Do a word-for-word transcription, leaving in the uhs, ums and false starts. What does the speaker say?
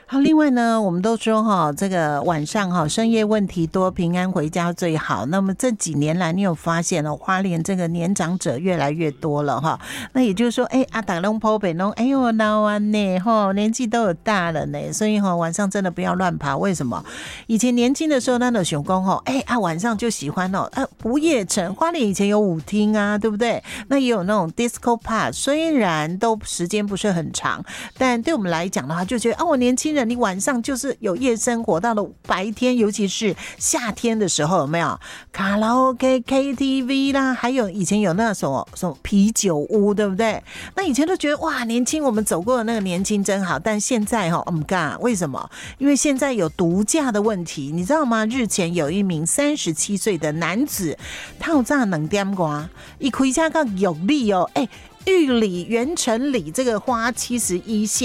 好，另外呢，我们都说哈，这个晚上哈深夜问题多，平安回家最好。那么这几年来，你有发现哦，花莲这个年长者越来越多了哈。那也就是说，哎，阿达龙坡北龙，哎呦老啊呢，哈，年纪都有大了呢，所以哈晚上真的不要乱爬。为什么？以前年轻的时候，那种熊公吼，哎啊晚上就喜欢哦，啊不夜城，花莲以前有舞厅啊，对不对？那也有那种 disco park， 虽然都时间不是很长，但对我们来讲的话，就觉得啊，我年轻人。你晚上就是有夜生活，到了白天，尤其是夏天的时候，有没有卡拉 OK、K T V 啦，还有以前有那种什么啤酒屋，对不对？那以前都觉得哇，年轻，我们走过的那个年轻真好。但现在哈，我们干为什么？因为现在有毒驾的问题，你知道吗？日前有一名三十七岁的男子，套炸两点瓜，一开车到玉里哦，哎、欸，玉里、元城里这个花七十一线。